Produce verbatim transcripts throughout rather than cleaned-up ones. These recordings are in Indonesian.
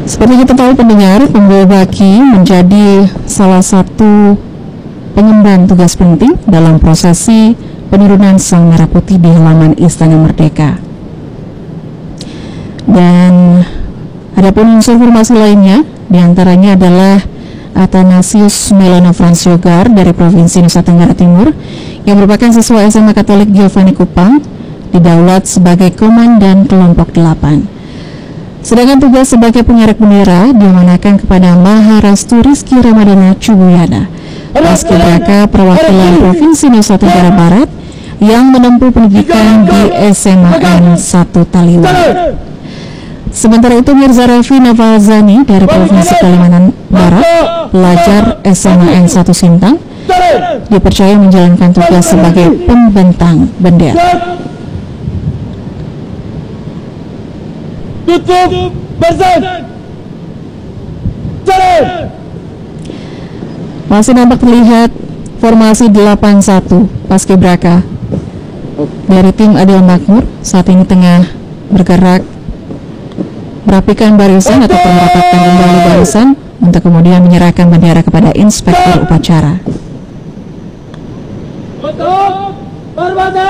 Seperti kita tahu pendengar, Pembawa Baki menjadi salah satu pengemban tugas penting dalam prosesi penurunan Sang Merah Putih di halaman Istana Merdeka. Dan adapun unsur formasi lainnya, diantaranya adalah Athanasius Melano Fransyogar dari Provinsi Nusa Tenggara Timur yang merupakan siswa S M A Katolik Giovanni Kupang, didaulat sebagai komandan kelompok delapan. Sedangkan tugas sebagai pengerek bendera diamanahkan kepada Maharastu Rizky Ramadana Cubuyana, Paskibraka perwakilan Provinsi Nusa Tenggara Barat yang menempuh pendidikan di S M A N satu Taliwan. Sementara itu Mirza Raffi Nafalzani dari Provinsi Kalimantan Barat, pelajar S M A N satu Sintang, dipercaya menjalankan tugas sebagai pembentang bendera. Tutup bazar. Masih nampak terlihat formasi delapan satu Paskibraka dari tim Adil Makmur saat ini tengah bergerak merapikan barisan atau merapatkan kembali barisan untuk kemudian menyerahkan bendera kepada inspektur upacara. Tutup berbazar.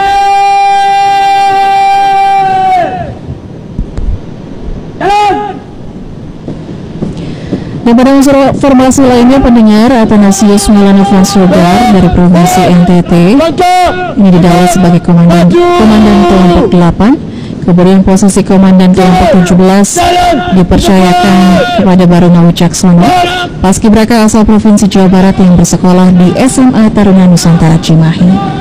Dan pada unsur formasi lainnya pendengar, Athanasius Melano Fransyogar dari Provinsi N T T ini didaulat sebagai komandan komandan kelompok delapan. Kemudian posisi komandan kelompok tujuh belas dipercayakan kepada Baruna Wicaksono, Paskibraka asal Provinsi Jawa Barat yang bersekolah di S M A Taruna Nusantara Cimahi.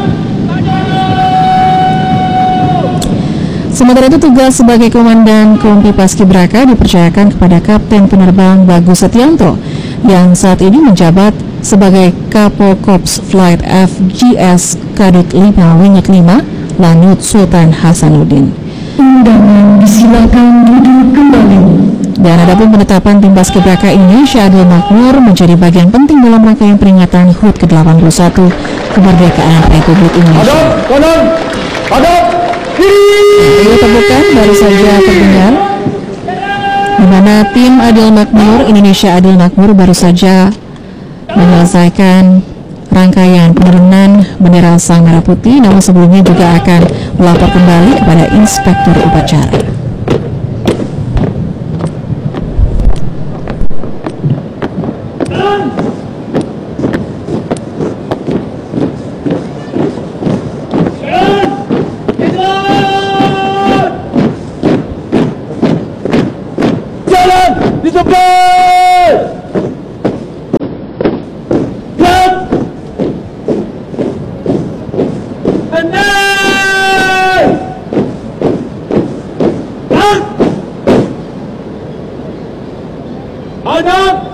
Sementara itu tugas sebagai komandan Kompi Paskibraka dipercayakan kepada Kapten Penerbang Bagus Setianto yang saat ini menjabat sebagai Kapo Korps Flight F G S Kadut lima Wingit lima Lanut Sultan Hasanuddin. Undangan disilakan duduk kembali. Dan adapun penetapan tim Paskibraka Indonesia Adil Makmur menjadi bagian penting dalam rangkaian peringatan H U T ke delapan puluh satu kemerdekaan Republik Indonesia. Kanan, hadap, kiri. Ditemukan baru saja terdengar di mana tim Adil Makmur Indonesia Adil Makmur baru saja menyelesaikan rangkaian penurunan bendera Sang Merah Putih, namun sebelumnya juga akan melapor kembali kepada inspektur upacara. Di depan. Gerak. Naik. Gerak. Hadap.